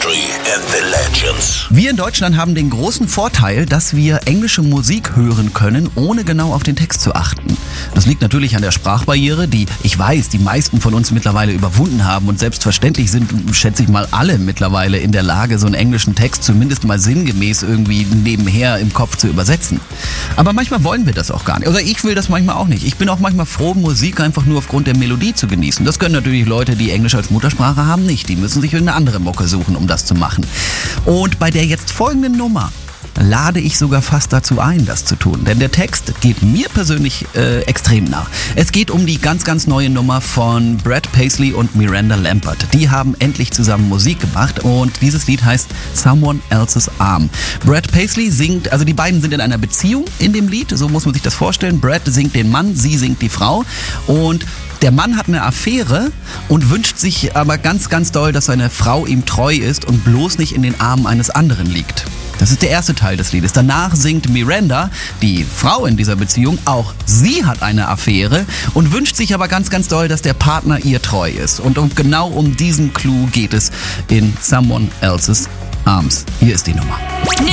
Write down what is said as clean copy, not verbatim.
Country and the Legends. Wir in Deutschland haben den großen Vorteil, dass wir englische Musik hören können, ohne genau auf den Text zu achten. Das liegt natürlich an der Sprachbarriere, die, ich weiß, die meisten von uns mittlerweile überwunden haben und selbstverständlich sind, schätze ich mal, alle mittlerweile in der Lage, so einen englischen Text zumindest mal sinngemäß irgendwie nebenher im Kopf zu übersetzen. Aber manchmal wollen wir das auch gar nicht. Oder ich will das manchmal auch nicht. Ich bin auch manchmal froh, Musik einfach nur aufgrund der Melodie zu genießen. Das können natürlich Leute, die Englisch als Muttersprache haben, nicht. Die müssen sich irgendeine andere Mucke suchen, um das zu machen. Und bei der jetzt folgenden Nummer lade ich sogar fast dazu ein, das zu tun. Denn der Text geht mir persönlich extrem nah. Es geht um die ganz, ganz neue Nummer von Brad Paisley und Miranda Lambert. Die haben endlich zusammen Musik gemacht und dieses Lied heißt Someone Else's Arm. Brad Paisley singt, also die beiden sind in einer Beziehung in dem Lied, so muss man sich das vorstellen. Brad singt den Mann, sie singt die Frau und der Mann hat eine Affäre und wünscht sich aber ganz, ganz doll, dass seine Frau ihm treu ist und bloß nicht in den Armen eines anderen liegt. Das ist der erste Teil des Liedes. Danach singt Miranda, die Frau in dieser Beziehung, auch sie hat eine Affäre und wünscht sich aber ganz, ganz doll, dass der Partner ihr treu ist. Und genau um diesen Clou geht es in Someone Else's Arms. Hier ist die Nummer.